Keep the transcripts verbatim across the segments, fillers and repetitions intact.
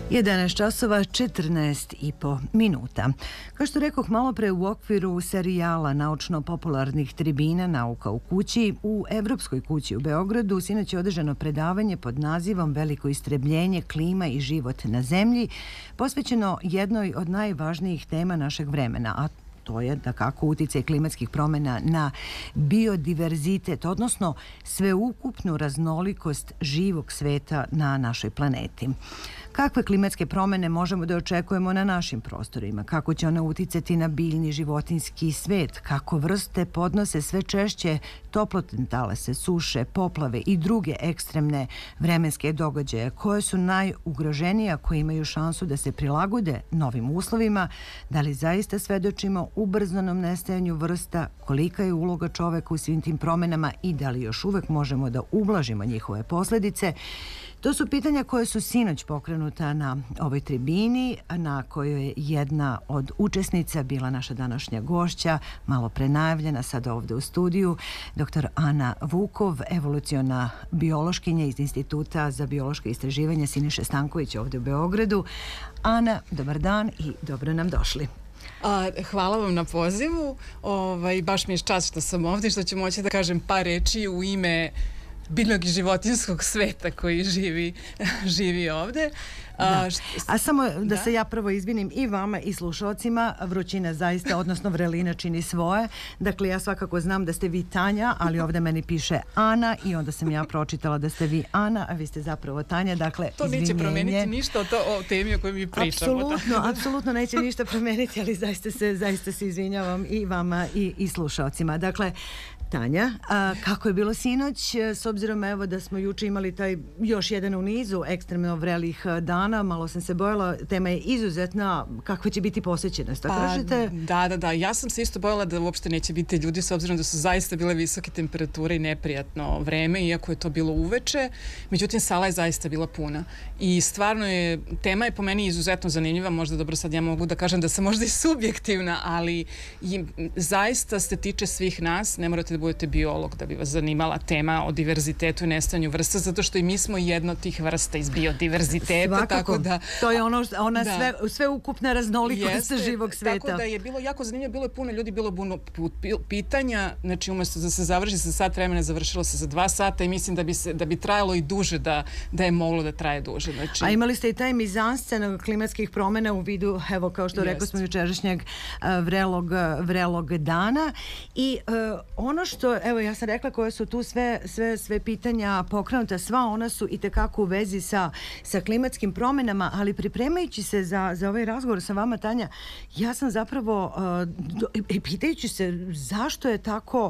jedanaest časova četrnaest i po minuta. Kao što rekoh malo pre, u okviru serijala naučno-popularnih tribina Nauka u kući, u Evropskoj kući u Beogradu sinoć je održano predavanje pod nazivom Veliko istrebljenje, klima i život na zemlji, posvećeno jednoj od najvažnijih tema našeg vremena, a to je da kako uticaj klimatskih promjena na biodiverzitet, odnosno sveukupnu raznolikost živog sveta na našoj planeti. Kakve klimatske promjene možemo da očekujemo na našim prostorima? Kako će one uticati na biljni životinjski svet? Kako vrste podnose sve češće toplotne talase, suše, poplave i druge ekstremne vremenske događaje? Koje su najugroženija, koje imaju šansu da se prilagode novim uslovima? Da li zaista svedočimo ubrzanom nestajanju vrsta? Kolika je uloga čoveka u svim tim promjenama i da li još uvek možemo da ublažimo njihove posljedice? To su pitanja koje su sinoć pokrenuta na ovoj tribini, na kojoj je jedna od učesnica bila naša današnja gošća, malo pre najavljena, sad ovde u studiju, doktor Ana Vukov, evoluciona biološkinja iz Instituta za biološko istraživanje Siniše Stanković ovde u Beogradu. Ana, dobar dan i dobro nam došli. A, hvala vam na pozivu. Ovaj, baš mi je čast što sam ovdje, što ću moći da kažem par reči u ime biljnog i životinjskog sveta koji živi, živi ovde. A, što, A samo da, da se ja prvo izvinim i vama i slušalcima, vrućina zaista, odnosno vrelina čini svoje. Dakle, ja svakako znam da ste vi Tanja, ali ovdje meni piše Ana i onda sam ja pročitala da ste vi Ana, a vi ste zapravo Tanja. Dakle, to izvinjenje. Neće promeniti ništa o, to, o temi o kojoj mi pričamo. Apsolutno, apsolutno neće ništa promeniti, ali zaista se, zaista se izvinjavam i vama i, i slušalcima. Dakle, Tanja, a, kako je bilo sinoć, s obzirom evo da smo juče imali taj još jedan u nizu ekstremno vrelih dana, malo sam se bojala, tema je izuzetna, kakva će biti posvećenost, tako kažete? Da, da, da, ja sam se isto bojala da uopšte neće biti ljudi, s obzirom da su zaista bile visoke temperature i neprijatno vreme, iako je to bilo uveče, međutim sala je zaista bila puna i stvarno je, tema je po meni izuzetno zanimljiva, možda dobro sad ja mogu da kažem da sam možda i subjektivna, ali i, zaista se tiče svih nas, ne morate da budete biolog da bi vas zanimala tema o diverzitetu i nestanju vrsta, zato što i mi smo jedna od tih vrsta iz biodiverziteta. Svakako, tako da, to je ono, ona da, sve, sve ukupna raznolikost jeste, živog sveta. Tako da je bilo jako zanimljivo, bilo je puno ljudi, bilo puno pitanja, znači umjesto da se završi sa sat vremena, završilo se za dva sata i mislim da bi, se, da bi trajalo i duže, da, da je moglo da traje duže. Znači, a imali ste i taj mizanscen klimatskih promjena u vidu, evo kao što rekao smo jučerašnjeg vrelog, vrelog dana i uh, ono što, evo ja sam rekla koje su tu sve, sve, sve pitanja pokrenuta, sva ona su i tekako u vezi sa, sa klimatskim promjenama, ali pripremajući se za, za ovaj razgovor sa vama, Tanja, ja sam zapravo uh, i pitajući se zašto je tako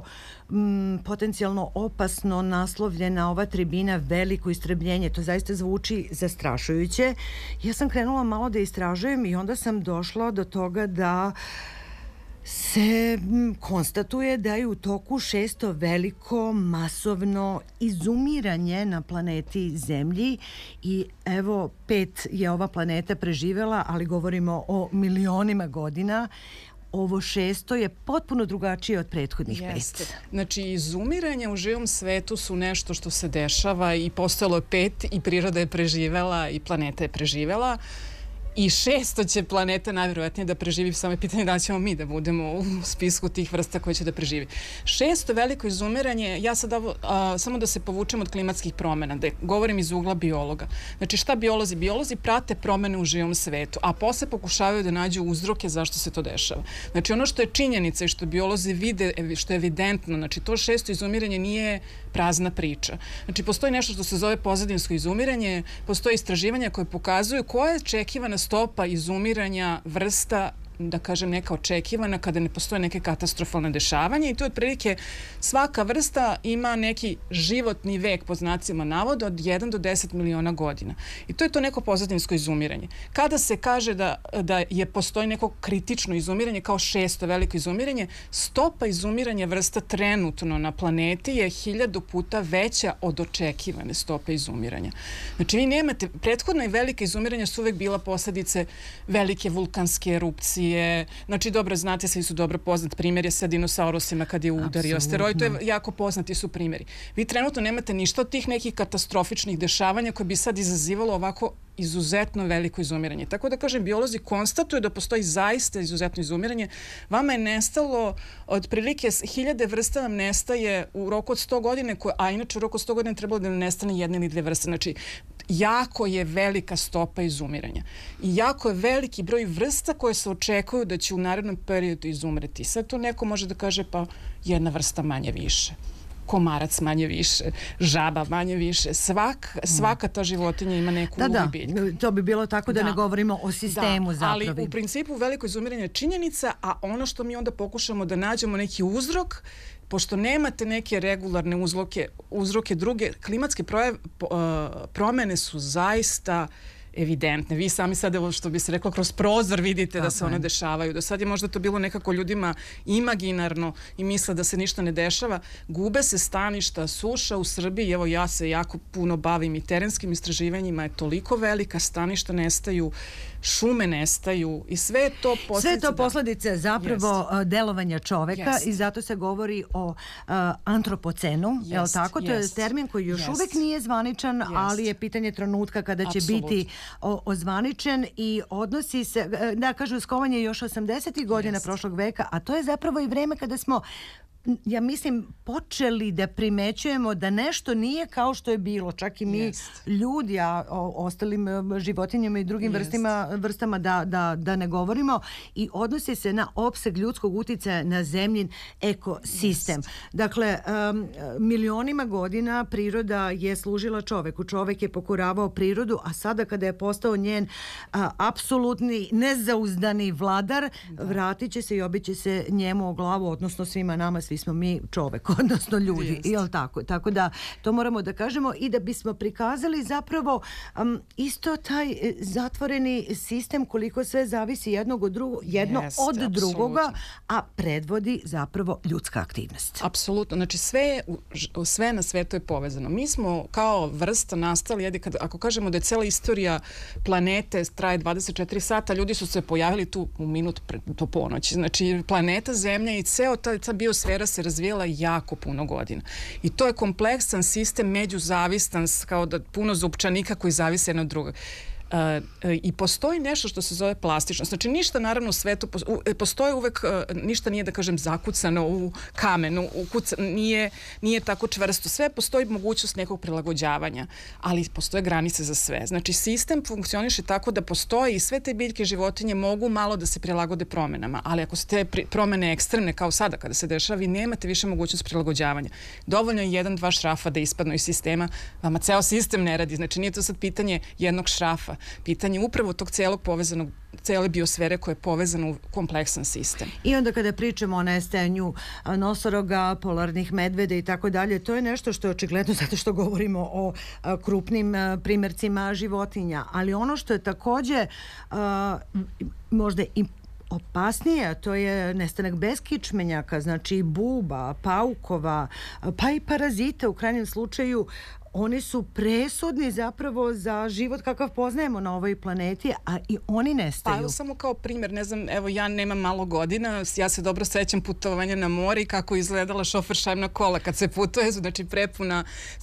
m, potencijalno opasno naslovljena ova tribina Veliko istrebljenje, to zaista zvuči zastrašujuće. Ja sam krenula malo da istražujem i onda sam došla do toga da se konstatuje da je u toku šesto veliko masovno izumiranje na planeti Zemlji i evo pet je ova planeta preživela, ali govorimo o milionima godina. Ovo šesto je potpuno drugačije od prethodnih Jeste. pet. Znači, izumiranje u živom svetu su nešto što se dešava i postojalo je pet i priroda je preživela i planeta je preživela. I šesto će planeta najvjerojatnije da preživi, samo je pitanje da ćemo mi da budemo u spisku tih vrsta koje će da preživi. Šesto veliko izumiranje, ja sad ovo, a, samo da se povučem od klimatskih promjena, da govorim iz ugla biologa. Znači šta biolozi? Biolozi prate promjene u živom svetu, a posle pokušavaju da nađu uzroke zašto se to dešava. Znači ono što je činjenica i što biolozi vide, što je evidentno, znači to šesto izumiranje nije prazna priča. Znači postoji nešto što se zove pozadinsko izumiranje, postoje istraživanja koje pokazuju koja je očekivana stopa izumiranja vrsta, da kažem neka očekivana kada ne postoje neke katastrofalne dešavanja i tu otprilike svaka vrsta ima neki životni vek po znacima navoda od jedan do deset miliona godina. I to je to neko pozadinsko izumiranje. Kada se kaže da, da je postoji neko kritično izumiranje kao šesto veliko izumiranje, stopa izumiranja vrsta trenutno na planeti je hiljadu puta veća od očekivane stope izumiranja. Znači vi nemate, prethodno i velike izumiranja su uvek bila posljedice velike vulkanske erupcije, je, znači dobro, znate, svi su dobro poznat primjer je sa dinosaurusima kad je udario asteroid, to je jako poznati su primjeri. Vi trenutno nemate ništa od tih nekih katastrofičnih dešavanja koje bi sad izazivalo ovako izuzetno veliko izumiranje. Tako da kažem, biolozi konstatuju da postoji zaista izuzetno izumiranje. Vama je nestalo, otprilike hiljade vrsta vam nestaje u roku od sto godine, a inače u roku od sto godina trebalo da ne nestane jedna ili dve vrste. Znači, jako je velika stopa izumiranja. I jako je veliki broj vrsta koje se očekuju da će u narednom periodu izumreti. Sad to neko može da kaže pa jedna vrsta manje više. Komarac manje više, žaba manje više. Svak, svaka ta životinja ima neku ulogu i biljku. Da, to bi bilo tako da, da ne govorimo o sistemu da, zapravo. Ali u principu veliko izumiranje je činjenica, a ono što mi onda pokušamo da nađemo neki uzrok, pošto nemate neke regularne uzroke, uzroke druge, klimatske proje, promene su zaista evidentne. Vi sami sad, evo što bi se reklo, kroz prozor vidite da se one dešavaju. Do sad je možda to bilo nekako ljudima imaginarno i misle da se ništa ne dešava. Gube se staništa, suša u Srbiji, evo ja se jako puno bavim i terenskim istraživanjima, je toliko velika, staništa nestaju, šume nestaju i sve je to posledice. Sve je to posledice zapravo jest. delovanja čoveka jest. I zato se govori o uh, antropocenu, je li tako? To jest. Je termin koji još jest. Uvek nije zvaničan, jest. Ali je pitanje trenutka kada će Absolut. Biti o, ozvaničen i odnosi se, da kažu, skovanje još osamdesetih godina jest. Prošlog veka, a to je zapravo i vreme kada smo, ja mislim, počeli da primećujemo da nešto nije kao što je bilo. Čak i mi yes. ljudi, a o ostalim životinjama i drugim yes. vrstima, vrstama da, da, da ne govorimo, i odnosi se na opseg ljudskog uticaja na zemljin ekosistem. Yes. Dakle, um, milionima godina priroda je služila čoveku. Čovek je pokoravao prirodu, a sada kada je postao njen a, apsolutni, nezauzdani vladar, da. Vratit će se i obiće se njemu o glavu, odnosno svima nama, svi smo mi čovek, odnosno ljudi, jel tako? Tako da to moramo da kažemo i da bismo prikazali zapravo um, isto taj zatvoreni sistem, koliko sve zavisi jednog od drugog, jedno Jest, od absolutno. Drugoga, a predvodi zapravo ljudska aktivnost. Apsolutno. Znači sve, sve na svetu je povezano. Mi smo kao vrsta nastali, jedi, kad, ako kažemo da je cela istorija planete traje dvadeset četiri sata, ljudi su se pojavili tu u minut pre, do ponoći. Znači planeta Zemlja i ceo ta, ta biosfera se razvijela jako puno godina. I to je kompleksan sistem, međuzavistan, kao da puno zupčanika koji zavise jedno od drugog. Uh, i postoji nešto što se zove plastičnost. Znači ništa naravno u svetu postoji uvek, uh, ništa nije da kažem zakucano u kamenu, u kuca, nije, nije tako čvrsto. Sve postoji mogućnost nekog prilagođavanja, ali postoje granice za sve. Znači sistem funkcioniše tako da postoji i sve te biljke, životinje mogu malo da se prilagode promenama, ali ako su te promene ekstremne kao sada kada se dešava, vi nemate više mogućnost prilagođavanja. Dovoljno je jedan, dva šrafa da ispadnu iz sistema, vama ceo sistem ne radi. Znači nije to sad pitanje jednog šrafa, pitanje upravo tog celog povezanog, cele biosfere koja je povezana u kompleksan sistem. I onda kada pričamo o nestajanju nosoroga, polarnih medveda i tako dalje, to je nešto što je očigledno zato što govorimo o krupnim primjercima životinja. Ali ono što je takođe uh, možda i opasnije, to je nestanak beskičmenjaka, znači buba, paukova, pa i parazita u krajnjem slučaju. Oni su presudni zapravo za život kakav poznajemo na ovoj planeti, a i oni nestaju. Pa evo samo kao primjer, ne znam, evo ja nemam malo godina, ja se dobro sećam putovanja na more i kako izgledala šoferšajmna kola kad se putuje, znači prepuna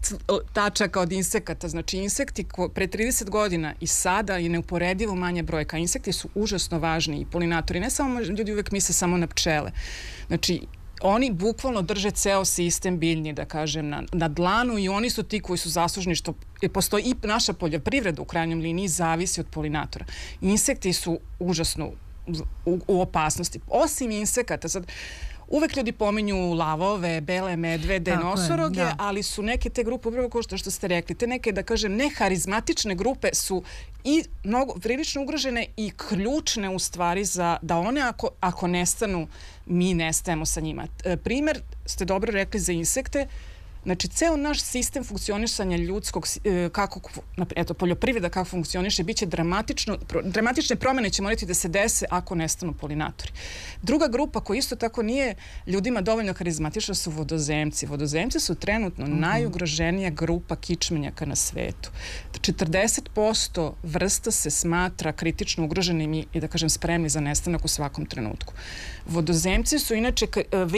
tačaka od insekata. Znači insekti pre trideset godina i sada je neuporedivo manje brojka. Insekti su užasno važni i polinatori. Ne samo ljudi uvek misle samo na pčele. Znači oni bukvalno drže ceo sistem biljni, da kažem, na, na dlanu i oni su ti koji su zaslužni što je, postoji i naša poljoprivreda u krajnjoj liniji zavisi od polinatora. Insekti su užasno u, u opasnosti. Osim insekata, sad, uvek ljudi pominju lavove, bele medvede, tako nosoroge, je, ali su neke te grupe, upravo kao što, što ste rekli, te neke, da kažem, neharizmatične grupe su i mnogo prilično ugrožene i ključne u stvari za da one ako, ako nestanu, mi nestajemo sa njima. E, primer, ste dobro rekli za insekte, Znači, ceo naš sistem funkcionisanja ljudskog, kako, eto, poljoprivreda kako funkcioniše, bit će dramatično, dramatične promene će morati da se dese ako nestanu polinatori. Druga grupa koja isto tako nije ljudima dovoljno karizmatična su vodozemci. Vodozemci su trenutno mm-hmm. najugroženija grupa kičmenjaka na svetu. četrdeset posto vrsta se smatra kritično ugroženim i, i da kažem spremni za nestanak u svakom trenutku. Vodozemci su inače